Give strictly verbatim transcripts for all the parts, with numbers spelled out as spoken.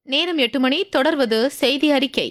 நேரம் எட்டு மணி. தொடர்வது செய்தி அறிக்கை.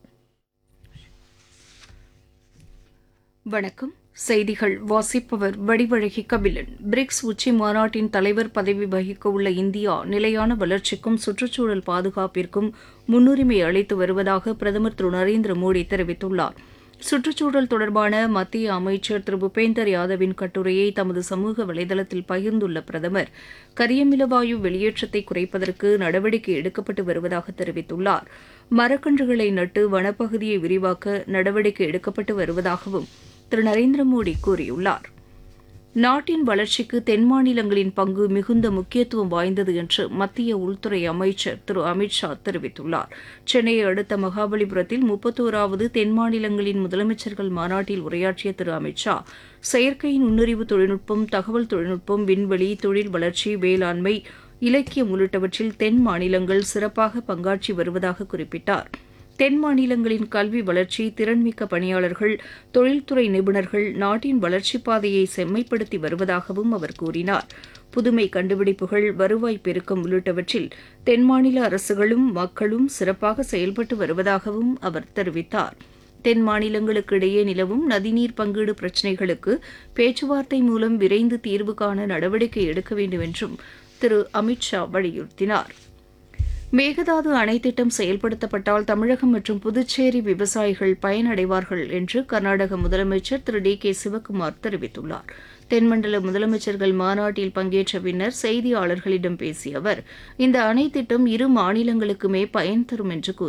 வணக்கம். செய்திகள் வாசிப்பவர் வடிவழகி கபிலன். பிரிக்ஸ் உச்சி மாநாட்டின் தலைவர் பதவி வகிக்க உள்ள இந்தியா நிலையான வளர்ச்சிக்கும் சுற்றுச்சூழல் பாதுகாப்பிற்கும் முன்னுரிமை அளித்து வருவதாக பிரதமர் திரு நரேந்திர மோடி தெரிவித்துள்ளார். சுற்றுச்சூழல் தொடர்பான மத்திய அமைச்சர் திரு பூபேந்தர் யாதவின் கட்டுரையை தமது சமூக வலைதளத்தில் பகிர்ந்துள்ள பிரதமர், கரியமிலவாயு வெளியேற்றத்தை குறைப்பதற்கு நடவடிக்கை எடுக்கப்பட்டு வருவதாக தெரிவித்துள்ளார். மரக்கன்றுகளை நட்டு வனப்பகுதியை விரிவாக்க நடவடிக்கை எடுக்கப்பட்டு வருவதாகவும் திரு நரேந்திர மோடி கூறியுள்ளார். நாட்டின் வளர்ச்சிக்கு தென் மாநிலங்களின் பங்கு மிகுந்த முக்கியத்துவம் வாய்ந்தது என்று மத்திய உள்துறை அமைச்சர் திரு அமித் ஷா தெரிவித்துள்ளார். சென்னையை அடுத்த மகாபலிபுரத்தில் முப்பத்தோராவது தென் மாநிலங்களின் முதலமைச்சர்கள் மாநாட்டில் உரையாற்றிய திரு அமித் ஷா, செயற்கை நுண்ணறிவு தொழில்நுட்பம், தகவல் தொழில்நுட்பம், விண்வெளி, தொழில் வளர்ச்சி, வேளாண்மை, இலக்கியம் உள்ளிட்டவற்றில் தென் மாநிலங்கள் சிறப்பாக பங்காற்றி வருவதாக குறிப்பிட்டார். தென் மாநிலங்களின் கல்வி வளர்ச்சி, திறன்மிக்க பணியாளர்கள், தொழில்துறை நிபுணர்கள் நாட்டின் வளர்ச்சிப் பாதையை செம்மைப்படுத்தி வருவதாகவும் அவர் கூறினார். புதுமை கண்டுபிடிப்புகள், வருவாய் பெருக்கம் உள்ளிட்டவற்றில் தென் மாநில அரசுகளும் மக்களும் சிறப்பாக செயல்பட்டு வருவதாகவும் அவர் தெரிவித்தார். தென் மாநிலங்களுக்கு இடையே நிலவும் நதிநீர் பங்கீடு பிரச்சினைகளுக்கு பேச்சுவார்த்தை மூலம் விரைந்து தீர்வு காண நடவடிக்கை எடுக்க வேண்டும் என்றும் திரு அமித் ஷா வலியுறுத்தினார். மேகதாது அணை திட்டம் செயல்படுத்தப்பட்டால் தமிழகம் மற்றும் புதுச்சேரி விவசாயிகள் பயனடைவார்கள் என்று கர்நாடக முதலமைச்சர் திரு டி கே சிவக்குமார் தெரிவித்துள்ளார். தென்மண்டல முதலமைச்சர்கள் மாநாட்டில் பங்கேற்ற பின்னர் செய்தியாளர்களிடம் பேசிய அவர், இந்த அணை திட்டம் இரு மாநிலங்களுக்குமே பயன் தரும் என்று கூறினார்.